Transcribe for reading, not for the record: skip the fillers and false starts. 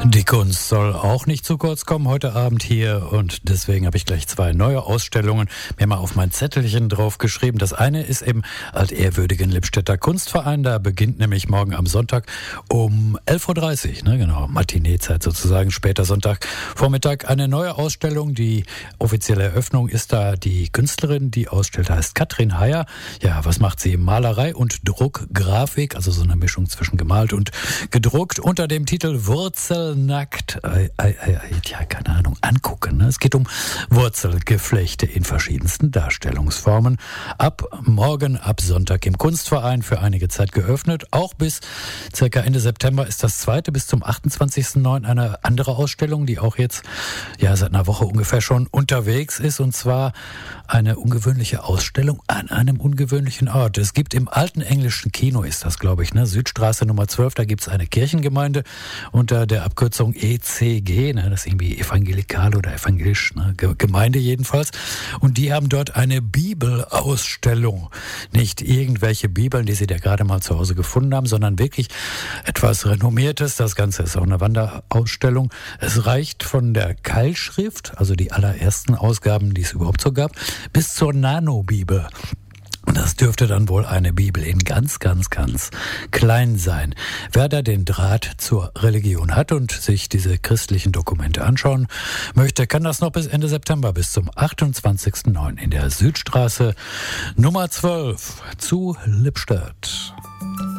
Die Kunst soll auch nicht zu kurz kommen heute Abend hier und deswegen habe ich gleich 2 neue Ausstellungen mir mal auf mein Zettelchen drauf geschrieben. Das eine ist im altehrwürdigen Lippstädter Kunstverein, da beginnt nämlich morgen am Sonntag um 11.30 Uhr, genau, Matineezeit sozusagen, später Sonntagvormittag, eine neue Ausstellung. Die offizielle Eröffnung ist da die Künstlerin, die ausstellt, heißt Katrin Heyer. Ja, was macht sie? Malerei und Druckgrafik, also so eine Mischung zwischen gemalt und gedruckt unter dem Titel Wurzelnackt. Ja, keine Ahnung, angucken. Ne? Es geht um Wurzelgeflechte in verschiedensten Darstellungsformen. Ab morgen, ab Sonntag im Kunstverein für einige Zeit geöffnet. Auch bis circa Ende September ist das zweite, bis zum 28.09. eine andere Ausstellung, die auch jetzt ja seit einer Woche ungefähr schon unterwegs ist. Und zwar eine ungewöhnliche Ausstellung an einem ungewöhnlichen Ort. Es gibt im alten englischen Kino, ist das glaube ich, ne? Südstraße Nummer 12, da gibt es eine Kirchengemeinde unter der Abkürzung ECG, ne? Das ist irgendwie evangelikal oder evangelisch, ne? Gemeinde jedenfalls. Und die haben dort eine Bibelausstellung. Nicht irgendwelche Bibeln, die sie da gerade mal zu Hause gefunden haben, sondern wirklich etwas Renommiertes. Das Ganze ist auch eine Wanderausstellung. Es reicht von der Keilschrift, also die allerersten Ausgaben, die es überhaupt so gab, bis zur Nanobibel. Das dürfte dann wohl eine Bibel in ganz, ganz, ganz klein sein. Wer da den Draht zur Religion hat und sich diese christlichen Dokumente anschauen möchte, kann das noch bis Ende September, bis zum 28.09. in der Südstraße Nummer 12 zu Lippstadt.